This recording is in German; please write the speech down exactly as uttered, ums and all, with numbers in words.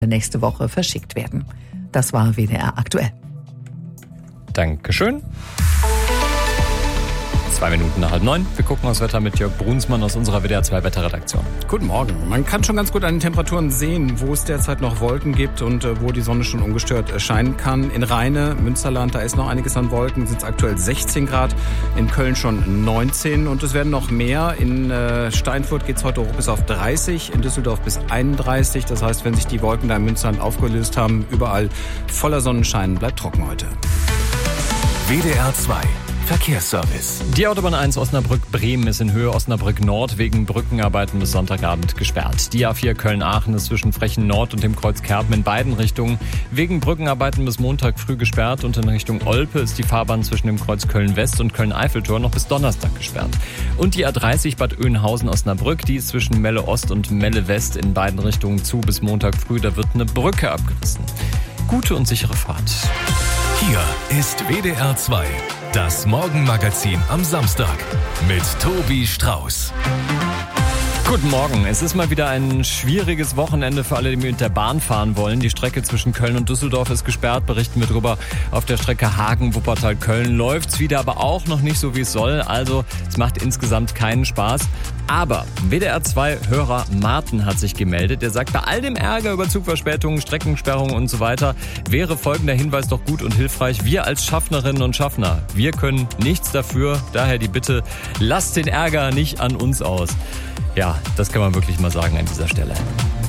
nächste Woche verschickt werden. Das war W D R aktuell. Dankeschön. Zwei Minuten nach halb neun. Wir gucken aufs Wetter mit Jörg Brunsmann aus unserer W D R zwei Wetterredaktion. Guten Morgen. Man kann schon ganz gut an den Temperaturen sehen, wo es derzeit noch Wolken gibt und äh, wo die Sonne schon ungestört scheinen kann. In Rheine, Münsterland, da ist noch einiges an Wolken, sind es aktuell sechzehn Grad. In Köln schon neunzehn und es werden noch mehr. In äh, Steinfurt geht es heute hoch bis auf dreißig, in Düsseldorf bis einunddreißig. Das heißt, wenn sich die Wolken da in Münsterland aufgelöst haben, überall voller Sonnenschein, bleibt trocken heute. W D R zwei Verkehrsservice. Die Autobahn eins Osnabrück-Bremen ist in Höhe Osnabrück-Nord wegen Brückenarbeiten bis Sonntagabend gesperrt. Die A vier Köln-Aachen ist zwischen Frechen-Nord und dem Kreuz Kerpen in beiden Richtungen wegen Brückenarbeiten bis Montag früh gesperrt und in Richtung Olpe ist die Fahrbahn zwischen dem Kreuz Köln-West und Köln-Eiffeltor noch bis Donnerstag gesperrt. Und die A dreißig Bad Oeynhausen-Osnabrück, die ist zwischen Melle-Ost und Melle-West in beiden Richtungen zu bis Montag früh, da wird eine Brücke abgerissen. Gute und sichere Fahrt. Hier ist W D R zwei, das Morgenmagazin am Samstag mit Tobi Strauß. Guten Morgen. Es ist mal wieder ein schwieriges Wochenende für alle, die mit der Bahn fahren wollen. Die Strecke zwischen Köln und Düsseldorf ist gesperrt, berichten wir drüber. Auf der Strecke Hagen-Wuppertal-Köln läuft's wieder, aber auch noch nicht so, wie es soll. Also, es macht insgesamt keinen Spaß. Aber W D R zwei Hörer Martin hat sich gemeldet. Er sagt, bei all dem Ärger über Zugverspätungen, Streckensperrungen und so weiter, wäre folgender Hinweis doch gut und hilfreich. Wir als Schaffnerinnen und Schaffner, wir können nichts dafür. Daher die Bitte, lasst den Ärger nicht an uns aus. Ja, das kann man wirklich mal sagen an dieser Stelle.